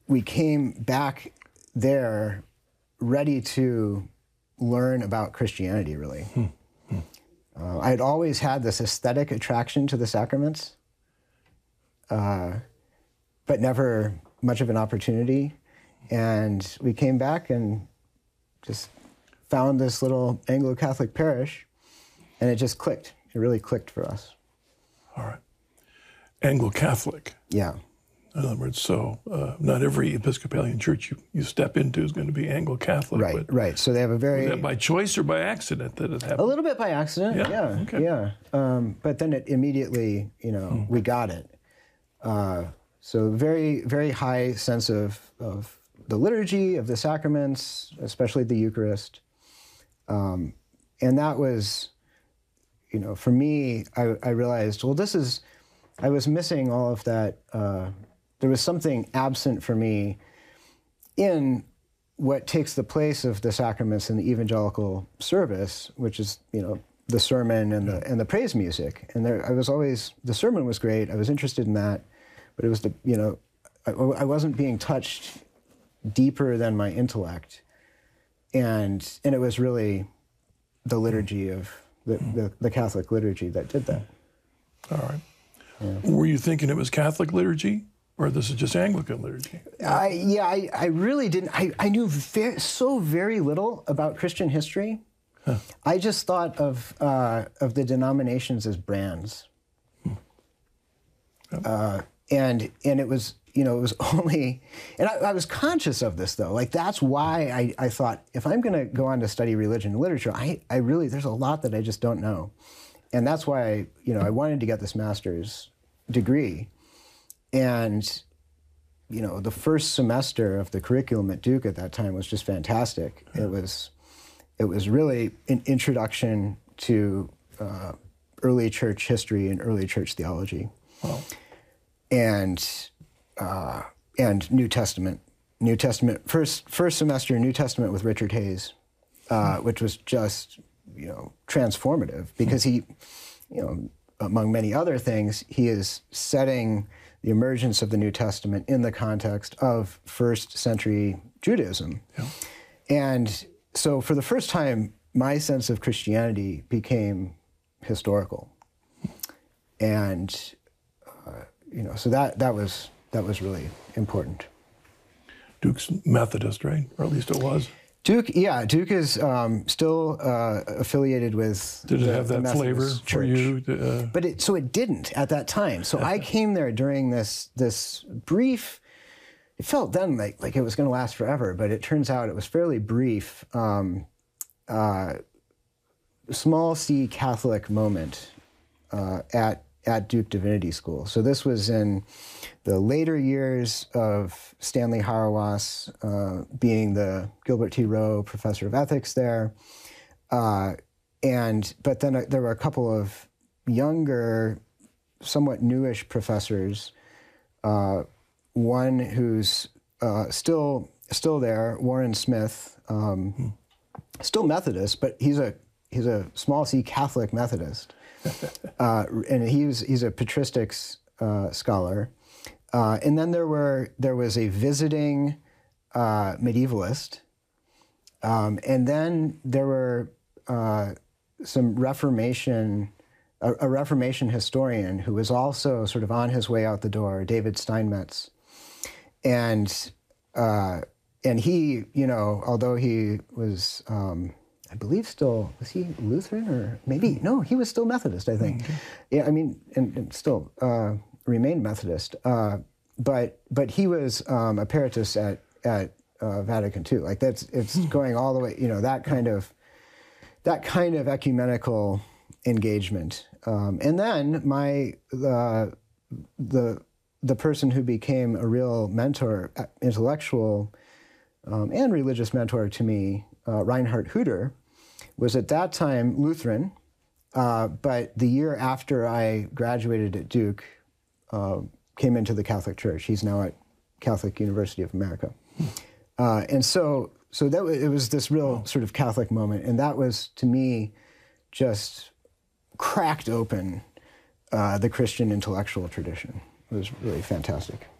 we came back there ready to learn about Christianity, really. I had always had this aesthetic attraction to the sacraments, but never much of an opportunity. And we came back and just found this little Anglo-Catholic parish, and it just clicked. It really clicked for us. All right. Anglo-Catholic. Yeah. In other words, so not every Episcopalian church you step into is going to be Anglo-Catholic. Right, right. So they have a very... Was that by choice or by accident that it happened? A little bit by accident, yeah. Okay. Yeah. But then it immediately, we got it. So very, very high sense of the liturgy, of the sacraments, especially the Eucharist. And that was, for me, I realized, well, I was missing all of that. There was something absent for me in what takes the place of the sacraments in the evangelical service, which is, the sermon and the praise music. And the sermon was great. I was interested in that, but it was I wasn't being touched deeper than my intellect. And it was really the liturgy of the Catholic liturgy that did that. All right. Yeah. Were you thinking it was Catholic liturgy, or this is just Anglican liturgy? I really didn't. I knew so very little about Christian history. Huh. I just thought of the denominations as brands. And it was, it was only, and I was conscious of this though. Like that's why I thought, if I'm going to go on to study religion and literature, I really, there's a lot that I just don't know. And that's why, I wanted to get this master's degree. And, the first semester of the curriculum at Duke at that time was just fantastic. It was really an introduction to early church history and early church theology. Wow. And New Testament. First semester New Testament with Richard Hayes, which was just, transformative because he, among many other things, he is setting the emergence of the New Testament in the context of first century Judaism. Yeah. And so for the first time, my sense of Christianity became historical. And, so that was really important. Duke's Methodist, right? Or at least it was. Duke is still affiliated with. Did it have that Methodist flavor Church. for you? But it didn't at that time. So I came there during this brief. It felt then like it was going to last forever, but it turns out it was fairly brief. Small C Catholic moment at Duke Divinity School. So this was in the later years of Stanley Hauerwas being the Gilbert T. Rowe Professor of Ethics there. But then there were a couple of younger, somewhat newish professors. One who's still there, Warren Smith, still Methodist, but he's a small C Catholic Methodist. And he's a patristics scholar. And then there was a visiting medievalist. And then there were some Reformation, a Reformation historian who was also sort of on his way out the door, David Steinmetz. And he, although he was, I believe was he Lutheran or maybe, no, he was still Methodist, I think. Okay. Yeah, I mean, and still remained Methodist. But he was emeritus at Vatican II. Like it's going all the way, that kind of ecumenical engagement. And then the person who became a real mentor, intellectual and religious mentor to me, Reinhard Hutter, was at that time Lutheran, but the year after I graduated at Duke, came into the Catholic Church. He's now at Catholic University of America. And so it was this real sort of Catholic moment, and that was, to me, just cracked open the Christian intellectual tradition. It was really fantastic.